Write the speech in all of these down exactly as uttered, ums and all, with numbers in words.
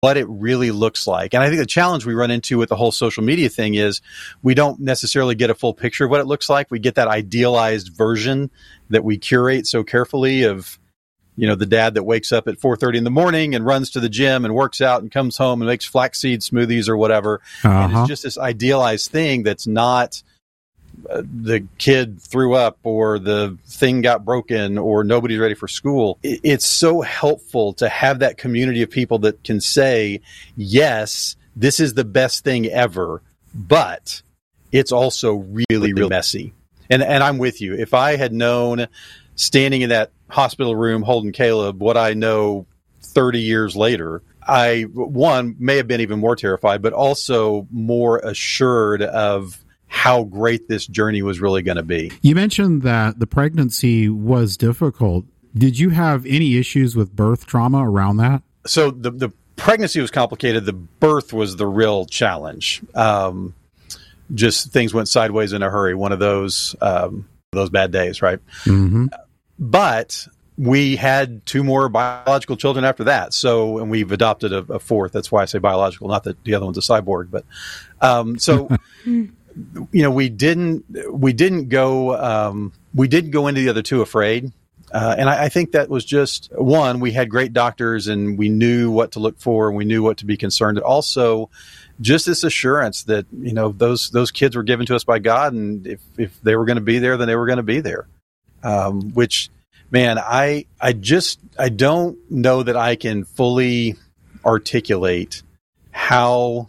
what it really looks like. And I think the challenge we run into with the whole social media thing is we don't necessarily get a full picture of what it looks like. We get that idealized version that we curate so carefully of, you know, the dad that wakes up at four thirty in the morning and runs to the gym and works out and comes home and makes flaxseed smoothies or whatever. Uh-huh. And it's just this idealized thing that's not uh, the kid threw up or the thing got broken or nobody's ready for school. It, it's so helpful to have that community of people that can say, yes, this is the best thing ever, but it's also really, really messy. And, and I'm with you. If I had known standing in that hospital room holding Caleb what I know thirty years later, I, one, may have been even more terrified, but also more assured of how great this journey was really going to be. You mentioned that the pregnancy was difficult. Did you have any issues with birth trauma around that? So the, the pregnancy was complicated. The birth was the real challenge. Um, just things went sideways in a hurry. One of those, um, those bad days, right? Mm-hmm. But we had two more biological children after that. So, and we've adopted a, a fourth. That's why I say biological, not that the other one's a cyborg. But um, so, you know, we didn't we didn't go um, we didn't go into the other two afraid. Uh, and I, I think that was just, one, we had great doctors and we knew what to look for and we knew what to be concerned. Also, just this assurance that, you know, those those kids were given to us by God, and if, if they were going to be there, then they were going to be there. Um, which, man, I I just I don't know that I can fully articulate how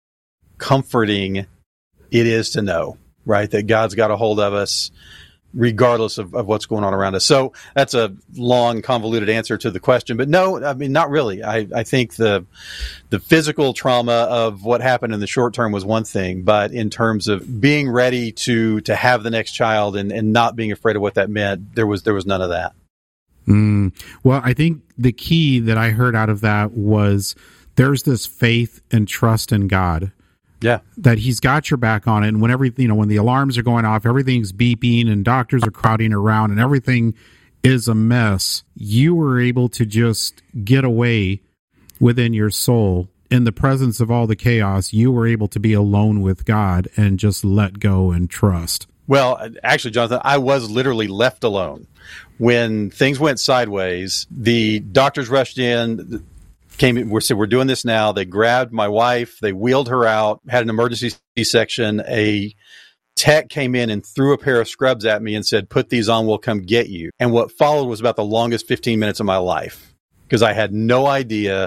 comforting it is to know, right, that God's got a hold of us regardless of, of what's going on around us. So that's a long, convoluted answer to the question. But no, I mean, not really. I, I think the the physical trauma of what happened in the short term was one thing, but in terms of being ready to to have the next child and, and not being afraid of what that meant, there was there was none of that. Mm. Well, I think the key that I heard out of that was there's this faith and trust in God. Yeah. That he's got your back on it. And whenever, you know, when the alarms are going off, everything's beeping and doctors are crowding around and everything is a mess, you were able to just get away within your soul. In the presence of all the chaos, you were able to be alone with God and just let go and trust. Well, actually, Jonathan, I was literally left alone. When things went sideways, the doctors rushed in. Came, we said, we're doing this now. They grabbed my wife. They wheeled her out, had an emergency C-section. A tech came in and threw a pair of scrubs at me and said, put these on, we'll come get you. And what followed was about the longest fifteen minutes of my life because I had no idea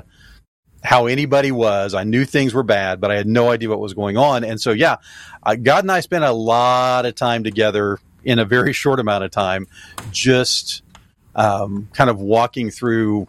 how anybody was. I knew things were bad, but I had no idea what was going on. And so, yeah, I, God and I spent a lot of time together in a very short amount of time, just um, kind of walking through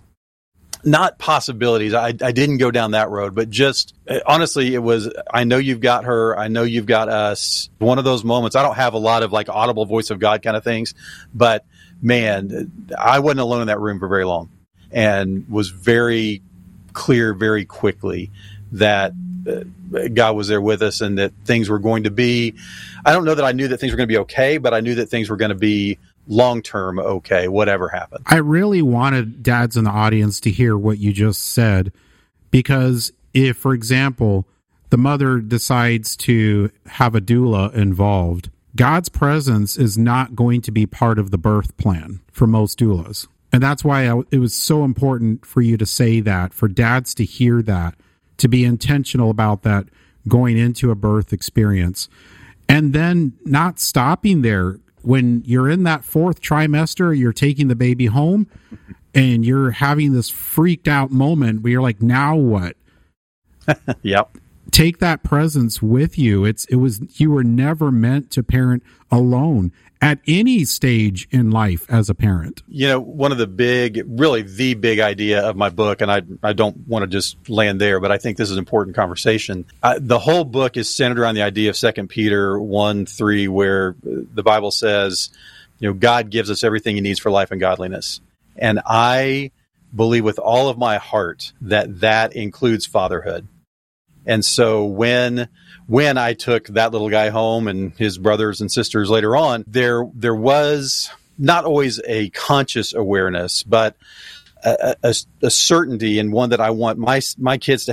not possibilities. I, I didn't go down that road, but just honestly, it was, I know you've got her. I know you've got us. One of those moments. I don't have a lot of like audible voice of God kind of things, but man, I wasn't alone in that room for very long and was very clear very quickly that uh, God was there with us and that things were going to be, I don't know that I knew that things were going to be okay, but I knew that things were going to be long-term okay, whatever happened. I really wanted dads in the audience to hear what you just said, because if, for example, the mother decides to have a doula involved, God's presence is not going to be part of the birth plan for most doulas. And that's why I, it was so important for you to say that, for dads to hear that, to be intentional about that going into a birth experience. And then not stopping there. When you're in that fourth trimester, you're taking the baby home and you're having this freaked out moment where you're like, now what? Yep. Take that presence with you. It's, it was, you were never meant to parent alone at any stage in life as a parent. You know, one of the big, really the big idea of my book, and I I don't want to just land there, but I think this is an important conversation. Uh, the whole book is centered around the idea of Second Peter one three, where the Bible says, you know, God gives us everything he needs for life and godliness. And I believe with all of my heart that that includes fatherhood. And so when when I took that little guy home and his brothers and sisters later on, there there was not always a conscious awareness, but a, a, a certainty and one that I want my my kids to